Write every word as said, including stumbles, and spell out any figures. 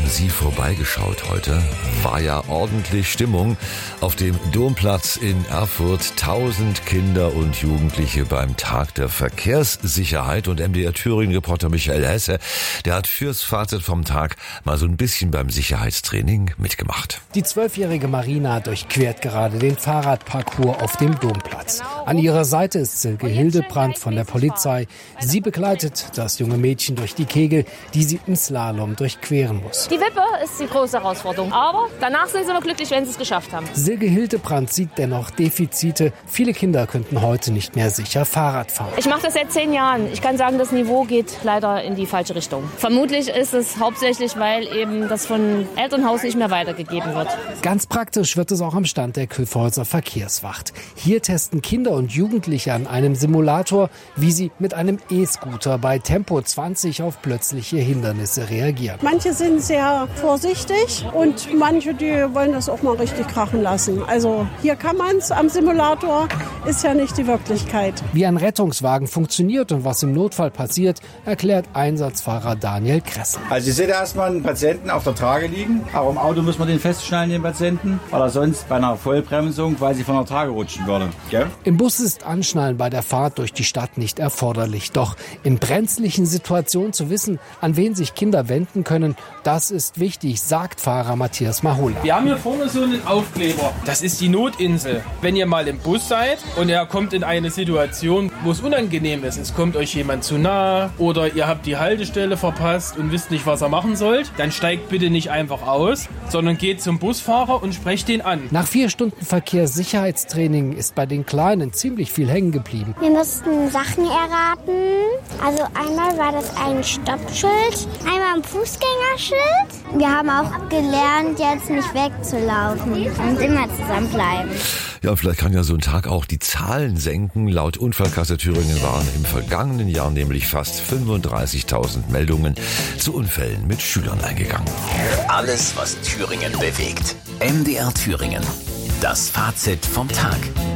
Sie vorbeigeschaut heute? War ja ordentlich Stimmung auf dem Domplatz in Erfurt. Tausend Kinder und Jugendliche beim Tag der Verkehrssicherheit. Und M D R Thüringen-Reporter Michael Hesse, der hat fürs Fazit vom Tag mal so ein bisschen beim Sicherheitstraining mitgemacht. Die zwölfjährige Marina durchquert gerade den Fahrradparcours auf dem Domplatz. An ihrer Seite ist Silke Hildebrandt von der Polizei. Sie begleitet das junge Mädchen durch die Kegel, die sie im Slalom durchqueren muss. Die Wippe ist die große Herausforderung, aber danach sind sie noch glücklich, wenn sie es geschafft haben. Silke Hildebrandt sieht dennoch Defizite. Viele Kinder könnten heute nicht mehr sicher Fahrrad fahren. Ich mache das seit zehn Jahren. Ich kann sagen, das Niveau geht leider in die falsche Richtung. Vermutlich ist es hauptsächlich, weil eben das von Elternhaus nicht mehr weitergegeben wird. Ganz praktisch wird es auch am Stand der Kyffhäuser Verkehrswacht. Hier testen Kinder und Jugendliche an einem Simulator, wie sie mit einem E-Scooter bei Tempo zwanzig auf plötzliche Hindernisse reagieren. Manche sind sehr vorsichtig und manche, die wollen das auch mal richtig krachen lassen. Also hier kann man es am Simulator, ist ja nicht die Wirklichkeit. Wie ein Rettungswagen funktioniert und was im Notfall passiert, erklärt Einsatzfahrer Daniel Kressel. Also ich sehe da erstmal einen Patienten auf der Trage liegen. Auch im Auto muss man den festschnallen, den Patienten, weil er sonst bei einer Vollbremsung quasi von der Trage rutschen würde. Gell? Im Bus ist Anschnallen bei der Fahrt durch die Stadt nicht erforderlich. Doch in brenzlichen Situationen zu wissen, an wen sich Kinder wenden können, das ist wichtig, sagt Fahrer Matthias Mahola. Wir haben hier vorne so einen Aufkleber. Das ist die Notinsel. Wenn ihr mal im Bus seid und ihr kommt in eine Situation, wo es unangenehm ist, es kommt euch jemand zu nahe oder ihr habt die Haltestelle verpasst und wisst nicht, was ihr machen sollt, dann steigt bitte nicht einfach aus, sondern geht zum Busfahrer und sprecht den an. Nach vier Stunden Verkehrssicherheitstraining ist bei den Kleinen ziemlich viel hängen geblieben. Wir mussten Sachen erraten. Also einmal war das ein Stoppschild, einmal ein Fußgängerschild. Wir haben auch gelernt, jetzt nicht wegzulaufen und immer zusammenbleiben. Ja, vielleicht kann ja so ein Tag auch die Zahlen senken. Laut Unfallkasse Thüringen waren im vergangenen Jahr nämlich fast fünfunddreißigtausend Meldungen zu Unfällen mit Schülern eingegangen. Alles, was Thüringen bewegt. M D R Thüringen. Das Fazit vom Tag.